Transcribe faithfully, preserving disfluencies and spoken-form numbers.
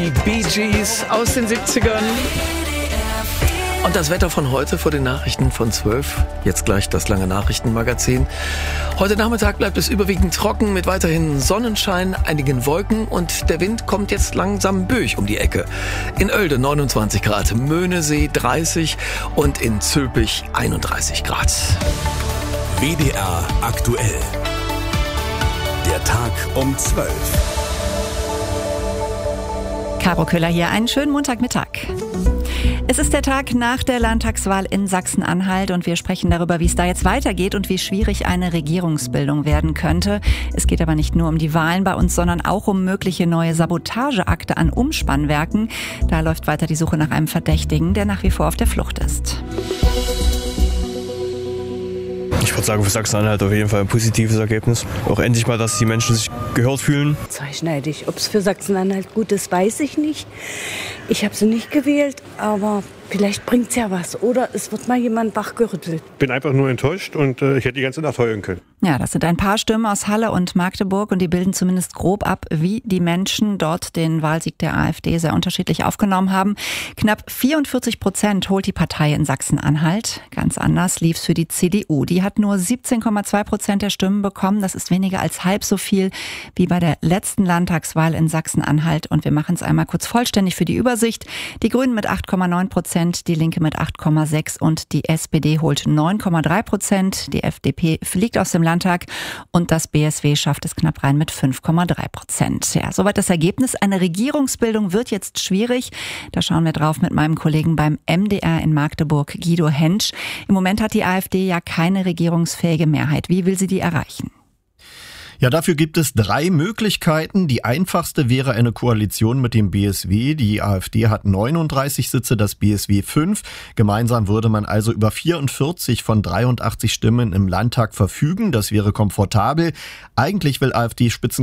Die Bee Gees aus den siebzigern. Und das Wetter von heute vor den Nachrichten von zwölf. Jetzt gleich das lange Nachrichtenmagazin. Heute Nachmittag bleibt es überwiegend trocken mit weiterhin Sonnenschein, einigen Wolken und der Wind kommt jetzt langsam böig um die Ecke. In Oelde neunundzwanzig Grad, Möhnesee dreißig und in Zülpich einunddreißig Grad. W D R aktuell. Der Tag um zwölf. Caro Köhler hier, einen schönen Montagmittag. Es ist der Tag nach der Landtagswahl in Sachsen-Anhalt und wir sprechen darüber, wie es da jetzt weitergeht und wie schwierig eine Regierungsbildung werden könnte. Es geht aber nicht nur um die Wahlen bei uns, sondern auch um mögliche neue Sabotageakte an Umspannwerken. Da läuft weiter die Suche nach einem Verdächtigen, der nach wie vor auf der Flucht ist. Ich würde sagen, für Sachsen-Anhalt auf jeden Fall ein positives Ergebnis. Auch endlich mal, dass die Menschen sich gehört fühlen. Zweischneidig. Ob es für Sachsen-Anhalt gut ist, weiß ich nicht. Ich habe sie nicht gewählt, aber vielleicht bringt es ja was. Oder es wird mal jemand wachgerüttelt. Ich bin einfach nur enttäuscht und äh, ich hätte die ganze Nacht heulen können. Ja, das sind ein paar Stimmen aus Halle und Magdeburg und die bilden zumindest grob ab, wie die Menschen dort den Wahlsieg der AfD sehr unterschiedlich aufgenommen haben. Knapp vierundvierzig Prozent holt die Partei in Sachsen-Anhalt. Ganz anders lief's für die C D U. Die hat nur siebzehn Komma zwei Prozent der Stimmen bekommen. Das ist weniger als halb so viel wie bei der letzten Landtagswahl in Sachsen-Anhalt. Und wir machen es einmal kurz vollständig für die Übersicht. Die Grünen mit acht Komma neun Prozent, die Linke mit acht Komma sechs und die S P D holt neun Komma drei Prozent. Die F D P fliegt aus dem Landtag und das B S W schafft es knapp rein mit fünf Komma drei Prozent. Ja, soweit das Ergebnis. Eine Regierungsbildung wird jetzt schwierig. Da schauen wir drauf mit meinem Kollegen beim M D R in Magdeburg, Guido Hentsch. Im Moment hat die AfD ja keine regierungsfähige Mehrheit. Wie will sie die erreichen? Ja, dafür gibt es drei Möglichkeiten. Die einfachste wäre eine Koalition mit dem B S W. Die AfD hat neununddreißig Sitze, das B S W fünf. Gemeinsam würde man also über vierundvierzig von dreiundachtzig Stimmen im Landtag verfügen. Das wäre komfortabel. Eigentlich will AfD-Spitzen